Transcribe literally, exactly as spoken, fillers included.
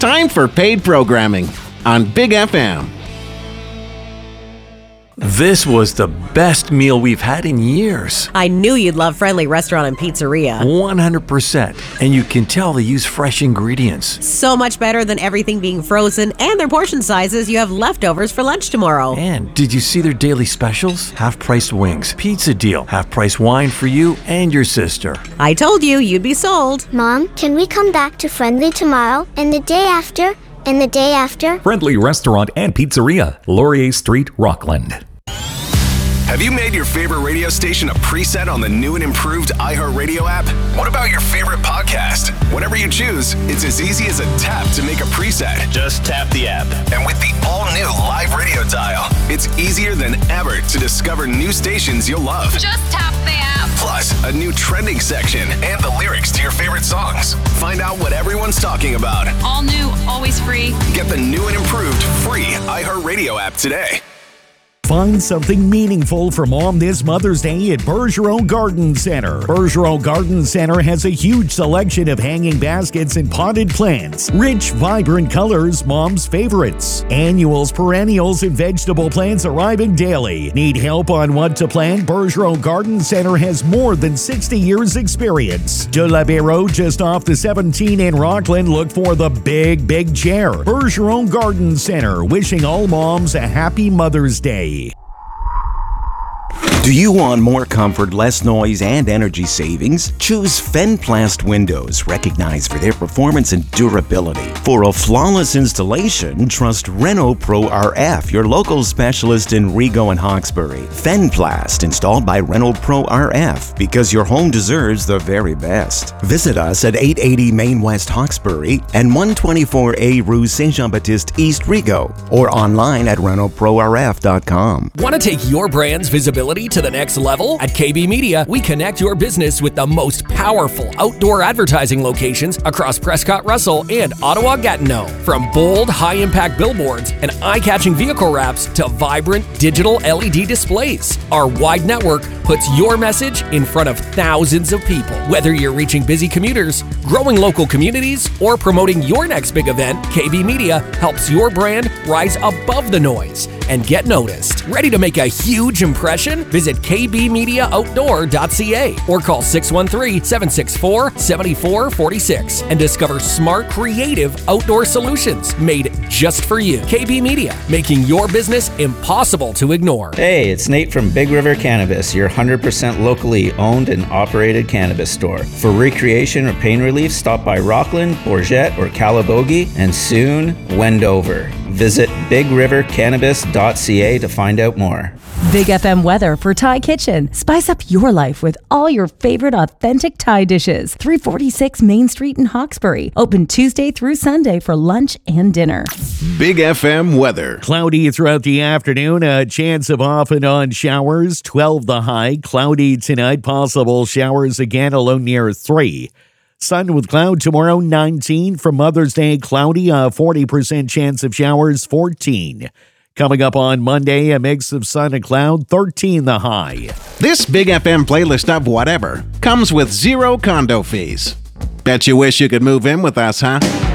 time for paid programming on Big F M. This was the best meal we've had in years. I knew you'd love Friendly Restaurant and Pizzeria. one hundred percent. And you can tell they use fresh ingredients. So much better than everything being frozen, and their portion sizes you have leftovers for lunch tomorrow. And did you see their daily specials? Half-price wings, pizza deal, half-price wine for you and your sister. I told you you'd be sold. Mom, can we come back to Friendly tomorrow and the day after? And the day after? Friendly Restaurant and Pizzeria, Laurier Street, Rockland. Have you made your favorite radio station a preset on the new and improved iHeartRadio app? What about your favorite podcast? Whatever you choose, it's as easy as a tap to make a preset. Just tap the app. And with the all-new live radio dial, it's easier than ever to discover new stations you'll love. Just tap the app. Plus, a new trending section and the lyrics to your favorite songs. Find out what everyone's talking about. All new, always free. Get the new and improved free iHeartRadio app today. Find something meaningful for Mom this Mother's Day at Bergeron Garden Center. Bergeron Garden Center has a huge selection of hanging baskets and potted plants. Rich, vibrant colors, Mom's favorites. Annuals, perennials, and vegetable plants arriving daily. Need help on what to plant? Bergeron Garden Center has more than sixty years experience. De La Barreau, just off the seventeen in Rockland. Look for the big, big chair. Bergeron Garden Center, wishing all moms a happy Mother's Day. Do you want more comfort, less noise, and energy savings? Choose Fenplast Windows, recognized for their performance and durability. For a flawless installation, trust Renault Pro R F, your local specialist in Rigaud and Hawkesbury. Fenplast, installed by Renault Pro R F, because your home deserves the very best. Visit us at eight eighty Main West Hawkesbury and one twenty-four A Rue Saint-Jean-Baptiste East Rigaud, or online at Renault Pro R F dot com. Want to take your brand's visibility to the next level? At K B Media, we connect your business with the most powerful outdoor advertising locations across Prescott Russell and Ottawa-Gatineau. From bold, high-impact billboards and eye-catching vehicle wraps to vibrant digital L E D displays, our wide network puts your message in front of thousands of people. Whether you're reaching busy commuters, growing local communities, or promoting your next big event, K B Media helps your brand rise above the noise and get noticed. Ready to make a huge impression? Visit k b media outdoor dot c a or call six one three, seven six four, seven four four six and discover smart, creative outdoor solutions made just for you. K B Media, making your business impossible to ignore. Hey, it's Nate from Big River Cannabis, your one hundred percent locally owned and operated cannabis store. For recreation or pain relief, stop by Rockland, Bourget, or Calabogie, and soon, Wendover. Visit big river cannabis dot c a to find out more. Big F M weather for Thai Kitchen. Spice up your life with all your favorite authentic Thai dishes. three forty-six Main Street in Hawkesbury. Open Tuesday through Sunday for lunch and dinner. Big F M weather. Cloudy throughout the afternoon. A chance of off and on showers. twelve the high. Cloudy tonight. Possible showers again along near three. Sun with cloud tomorrow, nineteen. For Mother's Day, cloudy, a forty percent chance of showers, fourteen. Coming up on Monday, a mix of sun and cloud, thirteen the high. This Big F M playlist of whatever comes with zero condo fees. Bet you wish you could move in with us, huh?